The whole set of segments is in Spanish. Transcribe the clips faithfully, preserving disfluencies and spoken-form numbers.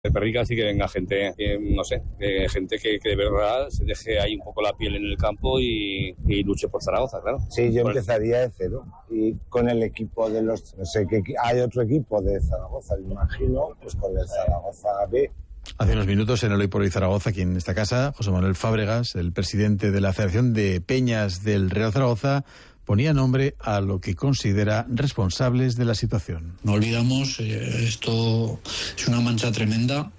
De Perrica sí que venga gente, eh, no sé, eh, gente que, que de verdad se deje ahí un poco la piel en el campo y, y luche por Zaragoza, claro. Sí, yo por empezaría de cero y con el equipo de los, no sé, que hay otro equipo de Zaragoza, me imagino, pues con el Zaragoza B. Hace unos minutos en el Hoy por Hoy Zaragoza, aquí en esta casa, José Manuel Fábregas, el presidente de la Federación de Peñas del Real Zaragoza, ponía nombre a lo que considera responsables de la situación. No olvidamos, eh, esto es una mancha tremenda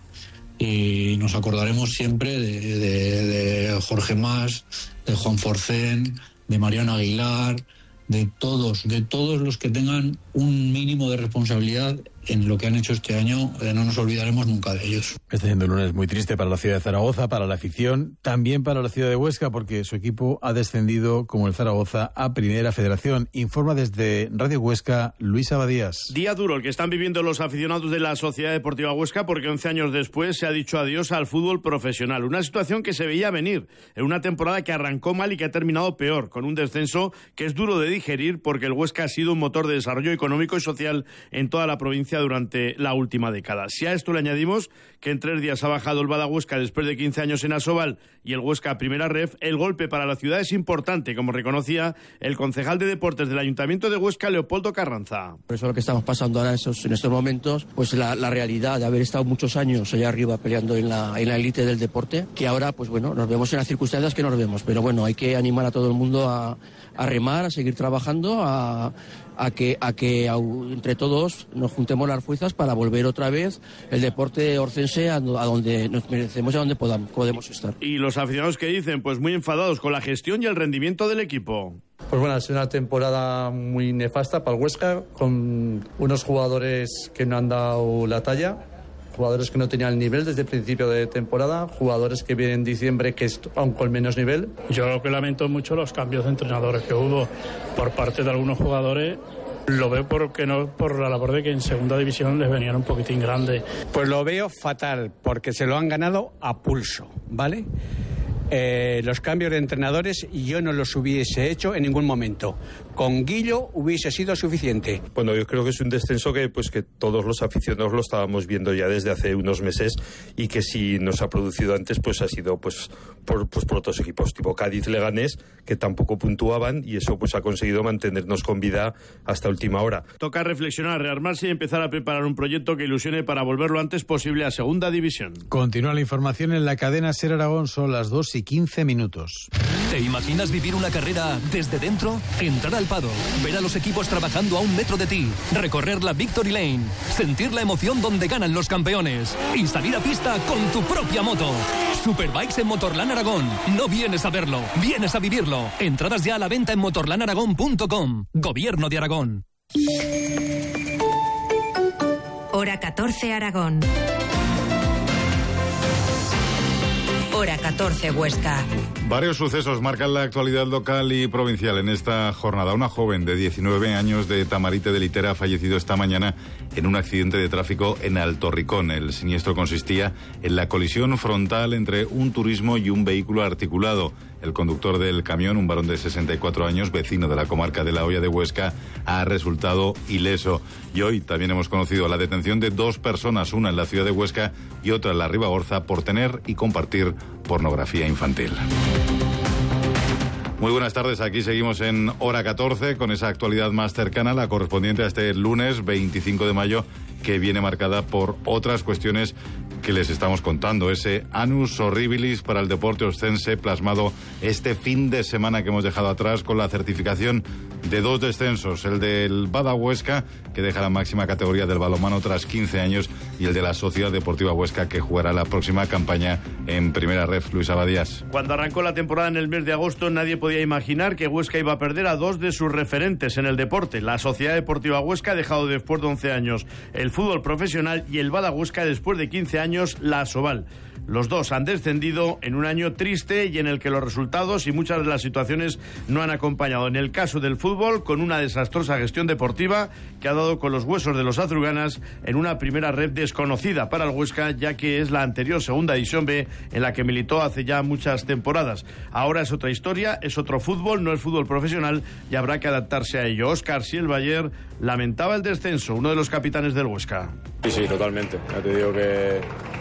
y nos acordaremos siempre de, de, de Jorge Mas, de Juan Forcén, de Mariano Aguilar, de todos, de todos los que tengan un mínimo de responsabilidad en lo que han hecho este año. Eh, no nos olvidaremos nunca de ellos. Está siendo un lunes muy triste para la ciudad de Zaragoza, para la afición, también para la ciudad de Huesca, porque su equipo ha descendido como el Zaragoza a Primera Federación. Informa desde Radio Huesca, Luis Abadías. Día duro el que están viviendo los aficionados de la Sociedad Deportiva Huesca, porque once años después se ha dicho adiós al fútbol profesional. Una situación que se veía venir en una temporada que arrancó mal y que ha terminado peor, con un descenso que es duro de digerir, porque el Huesca ha sido un motor de desarrollo económico y social en toda la provincia durante la última década. Si a esto le añadimos que en tres días ha bajado el Bada Huesca después de quince años en Asobal y el Huesca a Primera Ref, el golpe para la ciudad es importante, como reconocía el concejal de deportes del Ayuntamiento de Huesca, Leopoldo Carranza. Por eso lo que estamos pasando ahora esos, en estos momentos, pues la, la realidad de haber estado muchos años allá arriba peleando en la en la élite del deporte, que ahora pues bueno, nos vemos en las circunstancias que nos vemos, pero bueno, hay que animar a todo el mundo a, a remar, a seguir trabajando, a a que a que a, entre todos nos juntemos las fuerzas para volver otra vez el deporte orcense a, a donde nos merecemos y a donde podamos, podemos estar. Y los aficionados que dicen, pues muy enfadados con la gestión y el rendimiento del equipo. Pues bueno, ha sido una temporada muy nefasta para el Huesca, con unos jugadores que no han dado la talla, jugadores que no tenían el nivel desde el principio de temporada, jugadores que vienen en diciembre que es aún con menos nivel. Yo lo que lamento mucho los cambios de entrenadores que hubo por parte de algunos jugadores. Lo veo porque no por la labor de que en segunda división les venían un poquitín grandes. Pues lo veo fatal, porque se lo han ganado a pulso, ¿vale? Eh, los cambios de entrenadores yo no los hubiese hecho en ningún momento. Con Guillo hubiese sido suficiente. Bueno, yo creo que es un descenso que pues que todos los aficionados lo estábamos viendo ya desde hace unos meses y que si nos ha producido antes pues ha sido pues por, pues por otros equipos tipo Cádiz, Leganés, que tampoco puntuaban y eso pues ha conseguido mantenernos con vida hasta última hora. Toca reflexionar, rearmarse y empezar a preparar un proyecto que ilusione para volver lo antes posible a segunda división. Continúa la información en la cadena Ser Aragón, son las dos y quince minutos. ¿Te imaginas vivir una carrera desde dentro? Entrar al paddock, ver a los equipos trabajando a un metro de ti, recorrer la Victory Lane, sentir la emoción donde ganan los campeones y salir a pista con tu propia moto. Superbikes en Motorland Aragón. No vienes a verlo, vienes a vivirlo. Entradas ya a la venta en motorland aragón punto com. Gobierno de Aragón. Hora catorce Aragón. Hora catorce Huesca. Varios sucesos marcan la actualidad local y provincial en esta jornada. Una joven de diecinueve años de Tamarite de Litera ha fallecido esta mañana en un accidente de tráfico en Alto Ricón. El siniestro consistía en la colisión frontal entre un turismo y un vehículo articulado. El conductor del camión, un varón de sesenta y cuatro años, vecino de la comarca de La Hoya de Huesca, ha resultado ileso. Y hoy también hemos conocido la detención de dos personas, una en la ciudad de Huesca y otra en la Ribagorza, por tener y compartir pornografía infantil. Muy buenas tardes, aquí seguimos en Hora catorce con esa actualidad más cercana, la correspondiente a este lunes veinticinco de mayo, que viene marcada por otras cuestiones que les estamos contando. Ese annus horribilis para el deporte oscense plasmado este fin de semana que hemos dejado atrás con la certificación de dos descensos, el del Bada Huesca, que deja la máxima categoría del balonmano tras quince años, y el de la Sociedad Deportiva Huesca, que jugará la próxima campaña en Primera Ref. Luis Abadías. Cuando arrancó la temporada en el mes de agosto, nadie podía imaginar que Huesca iba a perder a dos de sus referentes en el deporte. La Sociedad Deportiva Huesca ha dejado después de once años el fútbol profesional y el Bada Huesca después de quince años la Asobal. Los dos han descendido en un año triste y en el que los resultados y muchas de las situaciones no han acompañado. En el caso del fútbol, con una desastrosa gestión deportiva que ha dado con los huesos de los azulgranas en una primera red desconocida para el Huesca, ya que es la anterior segunda división B en la que militó hace ya muchas temporadas. Ahora es otra historia, es otro fútbol, no es fútbol profesional y habrá que adaptarse a ello. Óscar Sielbayer lamentaba el descenso, uno de los capitanes del Huesca. Sí, sí, totalmente. Ya te digo que